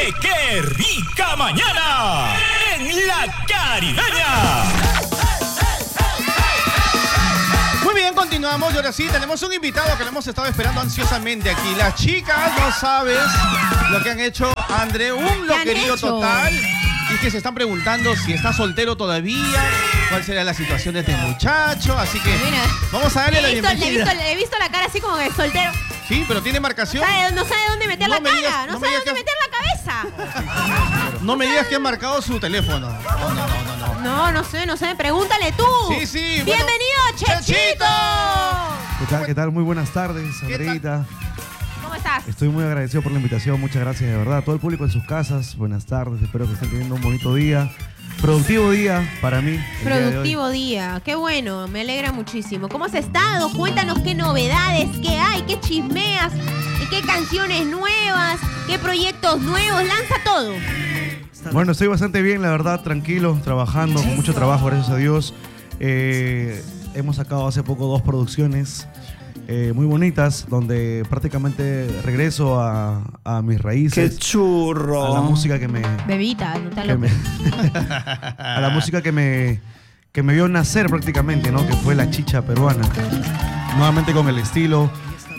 de Qué Rica Mañana en La Caribeña. Muy bien, continuamos y ahora sí tenemos un invitado que lo hemos estado esperando ansiosamente aquí. Las chicas, no sabes lo que han hecho, André, un loquerío total. Y es que se están preguntando si está soltero todavía, cuál será la situación de este muchacho. Así que vamos a darle la bienvenida. Le he visto la cara así como de soltero. Sí, pero tiene marcación. No sabe dónde meter la cara, no sabe dónde meter la cabeza. No me digas que han marcado su teléfono. No sé, pregúntale tú. Sí. Bienvenido, Chechito. ¿Qué tal? Muy buenas tardes, Andreita. ¿Cómo estás? Estoy muy agradecido por la invitación, muchas gracias de verdad. A todo el público en sus casas, buenas tardes, espero que estén teniendo un bonito día. Productivo día para mí. Productivo día, qué bueno, me alegra muchísimo. ¿Cómo has estado? Cuéntanos qué novedades, qué hay, qué chismeas, qué canciones nuevas, qué proyectos nuevos, lanza todo. Bueno, estoy bastante bien, la verdad, tranquilo, trabajando, con mucho trabajo, gracias a Dios. Hemos sacado hace poco 2 producciones muy bonitas, donde prácticamente regreso a mis raíces. ¡Qué churro! A la música que me... Bebita, no te lo... A la música que me vio nacer prácticamente, ¿no? Que fue la chicha peruana. Nuevamente con el estilo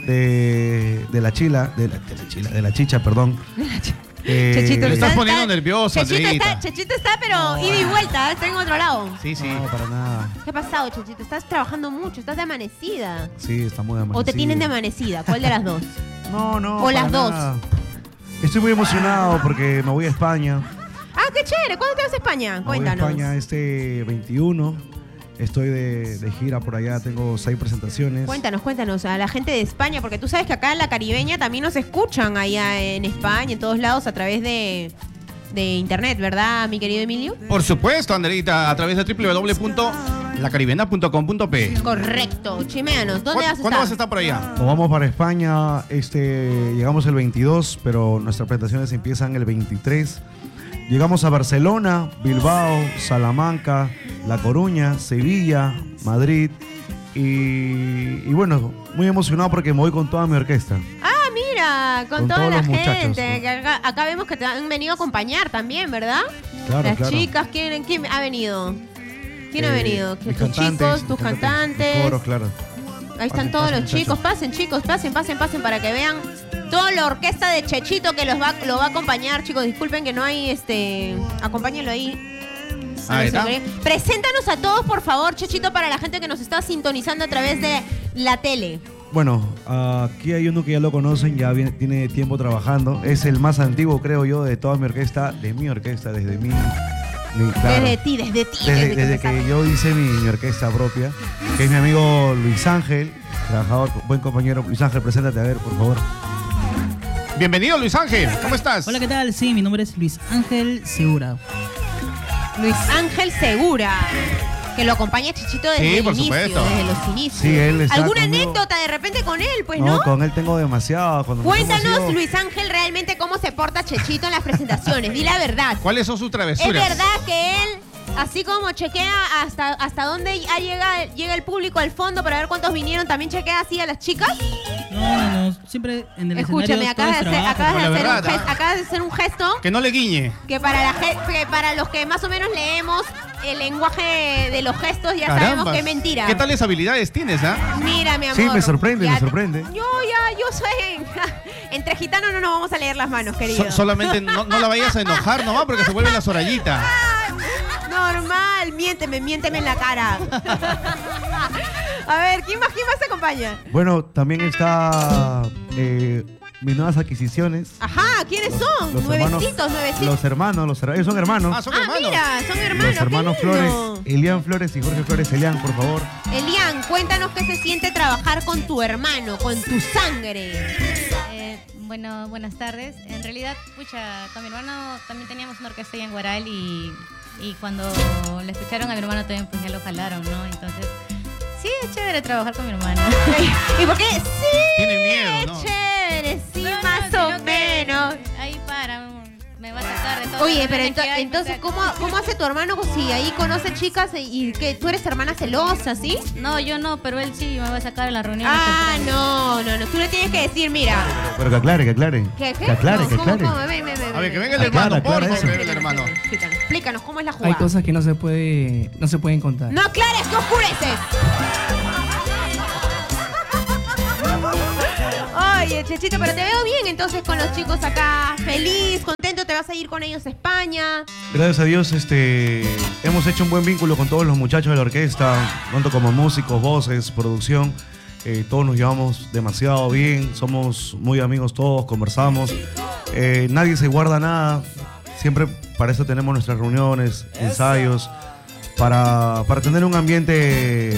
de la chicha, perdón. Chechito, le estás poniendo nervioso, Chechito está, pero ida y vuelta, está en otro lado. Sí. No, para nada. ¿Qué ha pasado, Chechito? Estás trabajando mucho, estás de amanecida. Sí, estamos de amanecida. ¿O te tienen de amanecida? ¿Cuál de las dos? No. ¿O las dos? Nada. Estoy muy emocionado porque me voy a España. Ah, qué chévere. ¿Cuándo te vas a España? Cuéntanos. Me voy a España este 21. Estoy de gira por allá, tengo 6 presentaciones. Cuéntanos a la gente de España, porque tú sabes que acá en La Caribeña también nos escuchan allá en España, en todos lados, a través de internet, ¿verdad, mi querido Emilio? Por supuesto, Andreita, a través de www.lacaribena.com.pe. Correcto. Chiméanos, ¿dónde vas a estar? ¿Cuándo vas a estar por allá? Nos vamos para España, llegamos el 22, pero nuestras presentaciones empiezan el 23. Llegamos a Barcelona, Bilbao, Salamanca, La Coruña, Sevilla, Madrid y bueno, muy emocionado porque me voy con toda mi orquesta. Ah, mira, con toda todos la los gente. muchachos, Que acá vemos que te han venido a acompañar también, ¿verdad? Claro, Las chicas, ¿quién ha venido? ¿Quién ha venido? Mis Tus chicos, tus mis cantantes. coros, claro. Ahí están Pasen, todos los muchachos. chicos. Pasen, chicos, pasen para que vean toda la orquesta de Chechito que lo va a acompañar, chicos. Disculpen que no hay acompáñenlo ahí. Ahí está. Preséntanos a todos, por favor, Chechito, para la gente que nos está sintonizando a través de la tele. Bueno, aquí hay uno que ya lo conocen, tiene tiempo trabajando. Es el más antiguo, creo yo, de toda mi orquesta, desde mi, claro, desde que yo hice mi orquesta propia, que es mi amigo Luis Ángel, trabajador, buen compañero. Luis Ángel, preséntate, a ver, por favor. Bienvenido, Luis Ángel. ¿Cómo estás? Hola, ¿qué tal? Sí, mi nombre es Luis Ángel Segura. Luis Ángel Segura, que lo acompaña Chechito desde el inicio, supuesto. desde los inicios. Sí, él está ¿Alguna conmigo. anécdota de repente con él, pues, no? Con él tengo demasiado. Cuéntanos, Luis Ángel, realmente cómo se porta Chechito en las presentaciones. Di la verdad. ¿Cuáles son sus ¿Es travesuras? verdad que él, así como chequea hasta dónde llega el público al fondo para ver cuántos vinieron, también chequea así a las chicas? No, siempre en el Escúchame, escenario todo es trabajo. acabas de hacer un gesto Que no le guiñe. que para los que más o menos leemos el lenguaje de los gestos ya sabemos Carambas. que es mentira. ¿Qué tales habilidades tienes, Mira, mi amor. Sí, me sorprende. Yo soy... Entre gitanos no nos vamos a leer las manos, querido. Solamente no la vayas a enojar nomás porque se vuelve la Sorayita. Normal, miénteme en la cara. A ver, ¿quién más te acompaña? Bueno, también está mis nuevas adquisiciones. Ajá, ¿quiénes son? Los Nuevecitos. Los hermanos, ellos son hermanos. Ah, son hermanos. Mira, son hermanos. Los hermanos qué lindo. Flores, Elian Flores y Jorge Flores. Elian, por favor. Elian, cuéntanos qué se siente trabajar con tu hermano, con tu sangre. Bueno, buenas tardes. En realidad, con mi hermano también teníamos una orquesta allá en Guaral y cuando le escucharon a mi hermano también, pues ya lo jalaron, ¿no? Entonces, sí, es chévere trabajar con mi hermano. ¿Y por qué? Sí, Tiene miedo, ¿no? chévere, sí, No, más sino o que menos. Ahí me va a sacar de todas Oye, las pero relaciones que hay, entonces, o sea, ¿cómo hace tu hermano si ahí conoce chicas y que tú eres hermana celosa, ¿sí? No, yo no, pero él sí me va a sacar a la reunión. Ah, no. Tú le tienes que decir, mira. Pero que aclare. ¿Qué? Que aclare, No, que ¿cómo? aclare. Ven. A ver, que venga el Aclara, hermano, por aclara favor, eso. que venga el hermano. Explícanos, ¿cómo es la jugada? Hay cosas que no se pueden contar. No aclares, que oscureces. Oye, Chechito, pero te veo bien entonces con los chicos acá, feliz, contento, te vas a ir con ellos a España. Gracias a Dios, hemos hecho un buen vínculo con todos los muchachos de la orquesta, tanto como músicos, voces, producción. Todos nos llevamos demasiado bien, somos muy amigos todos, conversamos. Nadie se guarda nada. Siempre para eso tenemos nuestras reuniones, ensayos, para tener un ambiente